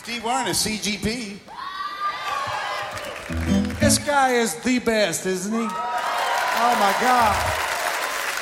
Steve Warren is CGP. This guy is the best, isn't he? Oh my God.